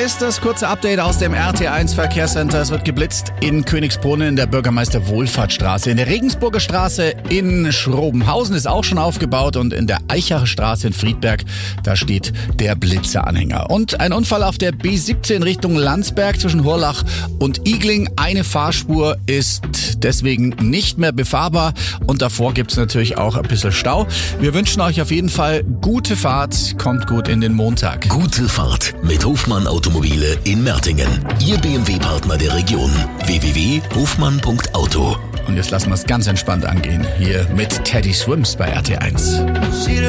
ist das kurze Update aus dem RT1 Verkehrscenter. Es wird geblitzt in Königsbrunn in der Bürgermeister-Wohlfahrtsstraße. In der Regensburger Straße in Schrobenhausen ist auch schon aufgebaut und in der Eichacher Straße in Friedberg, da steht der Blitzeranhänger. Und ein Unfall auf der B17 Richtung Landsberg zwischen Hurlach und Igling. Eine Fahrspur ist deswegen nicht mehr befahrbar und davor gibt es natürlich auch ein bisschen Stau. Wir wünschen euch auf jeden Fall gute Fahrt, kommt gut in den Montag. Gute Fahrt mit Hofmann Automobile in Mertingen. Ihr BMW-Partner der Region. www.hofmann.auto. Und jetzt lassen wir es ganz entspannt angehen. Hier mit Teddy Swims bei RT1.